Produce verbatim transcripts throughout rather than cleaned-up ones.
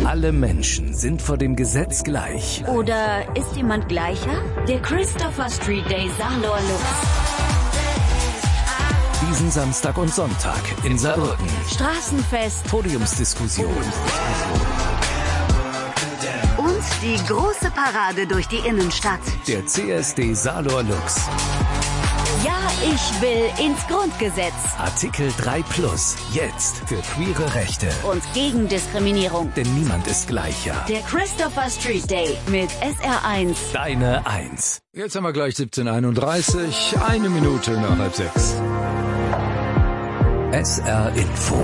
Alle Menschen sind vor dem Gesetz gleich. Oder ist jemand gleicher? Der Christopher Street Day Salor Lux. Diesen Samstag und Sonntag in Saarbrücken. Straßenfest. Podiumsdiskussion. Und die große Parade durch die Innenstadt. Der C S D Salor Lux. Ja, ich will ins Grundgesetz. Artikel drei plus. Jetzt für queere Rechte. Und gegen Diskriminierung. Denn niemand ist gleicher. Der Christopher Street Day mit S R eins. Deine Eins. Jetzt haben wir gleich siebzehn Uhr einunddreißig. Eine Minute nach halb sechs. S R Info.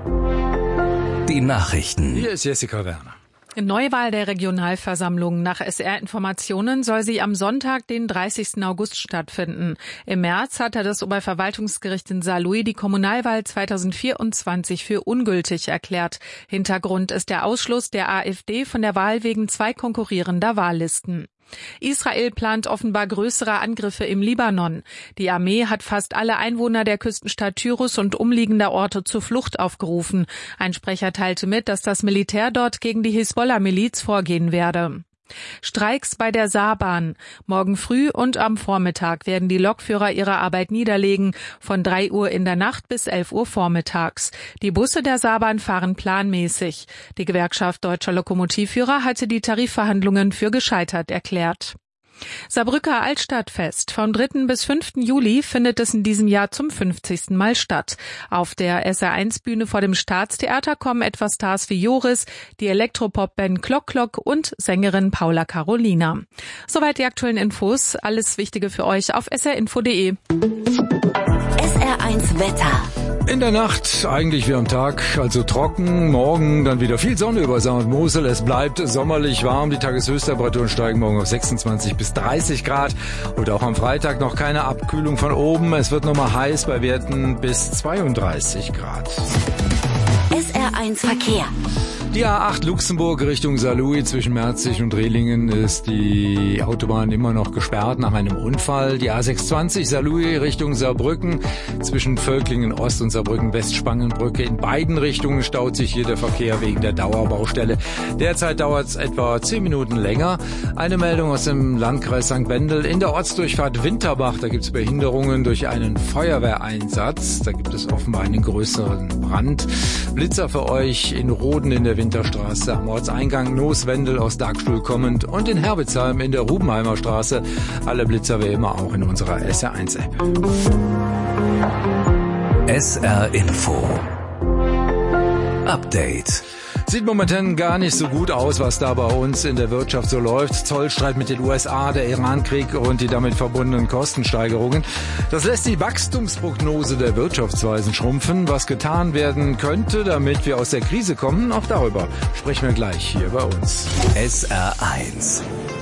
Die Nachrichten. Hier ist Jessica Werner. Neuwahl der Regionalversammlung. Nach S R-Informationen soll sie am Sonntag, den dreißigsten August, stattfinden. Im März hatte das Oberverwaltungsgericht in Saarlouis die Kommunalwahl zweitausendvierundzwanzig für ungültig erklärt. Hintergrund ist der Ausschluss der AfD von der Wahl wegen zwei konkurrierender Wahllisten. Israel plant offenbar größere Angriffe im Libanon. Die Armee hat fast alle Einwohner der Küstenstadt Tyrus und umliegender Orte zur Flucht aufgerufen. Ein Sprecher teilte mit, dass das Militär dort gegen die Hisbollah-Miliz vorgehen werde. Streiks bei der Saarbahn. Morgen früh und am Vormittag werden die Lokführer ihre Arbeit niederlegen, von drei Uhr in der Nacht bis elf Uhr vormittags. Die Busse der Saarbahn fahren planmäßig. Die Gewerkschaft Deutscher Lokomotivführer hatte die Tarifverhandlungen für gescheitert erklärt. Saarbrücker Altstadtfest. Vom dritten bis fünften Juli findet es in diesem Jahr zum fünfzigsten Mal statt. Auf der S R eins Bühne vor dem Staatstheater kommen etwa Stars wie Joris, die Elektropop-Band Klock Klock und Sängerin Paula Carolina. Soweit die aktuellen Infos. Alles Wichtige für euch auf s r info punkt d e. S R eins Wetter. In der Nacht eigentlich wie am Tag, also trocken. Morgen dann wieder viel Sonne über Saar und Mosel. Es bleibt sommerlich warm. Die Tageshöchsttemperaturen steigen morgen auf sechsundzwanzig bis dreißig Grad. Und auch am Freitag noch keine Abkühlung von oben. Es wird nochmal heiß bei Werten bis zweiunddreißig Grad. S R eins Verkehr. Die A acht Luxemburg Richtung Saarlouis zwischen Merzig und Rehlingen ist die Autobahn immer noch gesperrt nach einem Unfall. Die A sechshundertzwanzig Saarlouis Richtung Saarbrücken zwischen Völklingen Ost und Saarbrücken West-Spangenbrücke. In beiden Richtungen staut sich hier der Verkehr wegen der Dauerbaustelle. Derzeit dauert es etwa zehn Minuten länger. Eine Meldung aus dem Landkreis Sankt Wendel. In der Ortsdurchfahrt Winterbach, da gibt es Behinderungen durch einen Feuerwehreinsatz. Da gibt es offenbar einen größeren Brand. Blitzer für euch in Roden in der Winterstraße, am Ortseingang Nooswendel aus Dagstuhl kommend und in Herbitzheim in der Rubenheimer Straße. Alle Blitzer wie immer auch in unserer S R eins App. S R Info. Update. Sieht momentan gar nicht so gut aus, was da bei uns in der Wirtschaft so läuft. Zollstreit mit den U S A, der Iran-Krieg und die damit verbundenen Kostensteigerungen. Das lässt die Wachstumsprognose der Wirtschaftsweisen schrumpfen. Was getan werden könnte, damit wir aus der Krise kommen, auch darüber sprechen wir gleich hier bei uns. S R eins.